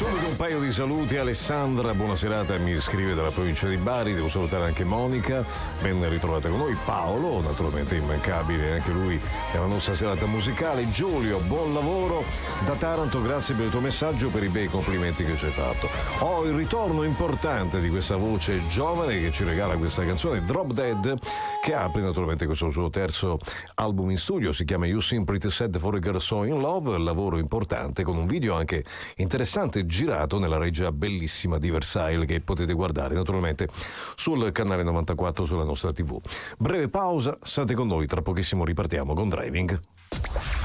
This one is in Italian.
Subito un paio di saluti. Alessandra, buona serata, mi scrive dalla provincia di Bari. Devo salutare anche Monica, ben ritrovata con noi. Paolo, naturalmente immancabile anche lui nella nostra serata musicale. Giulio, buon lavoro da Taranto, grazie per il tuo messaggio, per i bei complimenti che ci hai fatto. Ho il ritorno importante di questa voce giovane che ci regala questa canzone, Drop Dead, che apre naturalmente questo suo terzo album in studio. Si chiama You Seem Pretty Sad for a Girl So in Love, lavoro importante con un video anche interessante girato nella reggia bellissima di Versailles, che potete guardare naturalmente sul canale 94 sulla nostra TV. Breve pausa, state con noi, tra pochissimo ripartiamo con Driving.